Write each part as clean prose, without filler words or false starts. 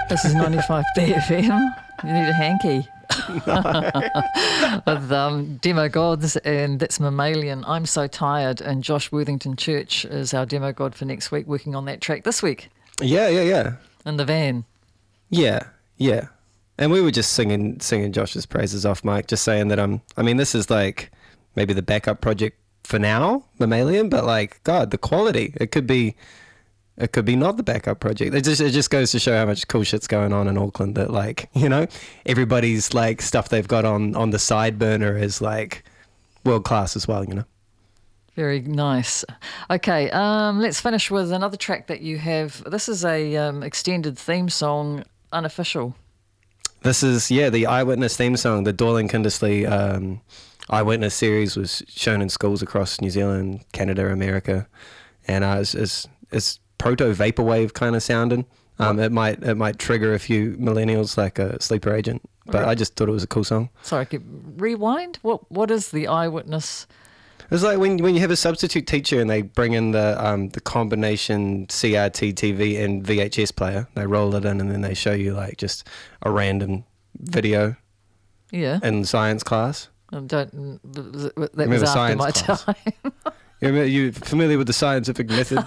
This is 95 BFM. You need a hanky. With Demo Gods, and that's Mammalian. I'm So Tired, and Josh Worthington Church is our Demo God for next week, working on that track this week. Yeah. In the van. Yeah. And we were just singing Josh's praises off mic, just saying that this is like maybe the backup project for now, Mammalian, but like, God, the quality, it could be not the backup project. It just goes to show how much cool shit's going on in Auckland, that like, you know, everybody's like stuff they've got on the side burner is like world class as well, you know. Very nice. Okay, let's finish with another track that you have. This is a extended theme song, Unofficial. This is, the Eyewitness theme song. The Dorling Kindersley Eyewitness series was shown in schools across New Zealand, Canada, America, and it's proto vaporwave kind of sounding. It might trigger a few millennials like a sleeper agent, but I just thought it was a cool song. Sorry, rewind. What is the Eyewitness? It's like when you have a substitute teacher and they bring in the combination CRT TV and VHS player. They roll it in and then they show you like just a random video. Yeah. In science class. That was after my time. You familiar with the scientific method?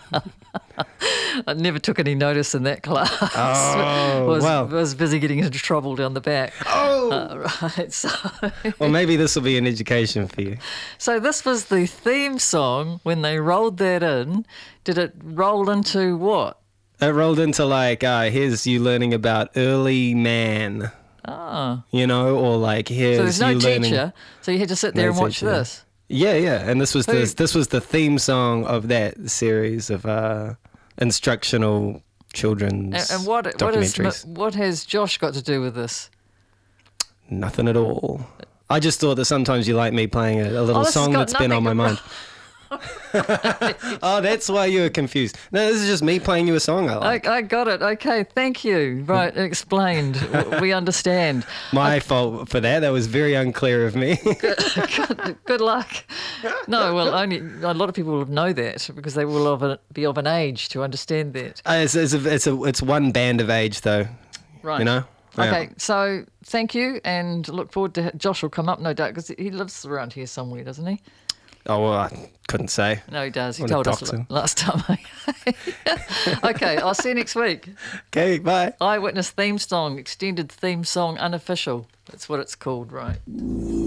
I never took any notice in that class. Oh, was busy getting into trouble down the back. Oh, right. So, well, maybe this will be an education for you. So this was the theme song. When they rolled that in, did it roll into what? It rolled into like, here's you learning about early man. Oh. You know, or like here's so there's no you teacher, learning. so you had to sit there and watch this. Yeah, and this was the theme song of that series of instructional children's and documentaries. What has Josh got to do with this? Nothing at all. I just thought that sometimes you like me playing a little song that's been on my mind. Oh, that's why you were confused. No, this is just me playing you a song I like. I got it. Okay, thank you. Right, explained. We understand. My fault for that. That was very unclear of me. Good luck. No, well, only a lot of people will know that because they will be of an age to understand that. It's one band of age though. Right. You know. Okay, Yeah. so thank you, and look forward to Josh will come up, no doubt, because he lives around here somewhere, doesn't he? Oh, well, I couldn't say. No, he does. He Wanna told us dox him. last time. Okay, I'll see you next week. Okay, bye. Eyewitness theme song, extended theme song, Unofficial. That's what it's called, right?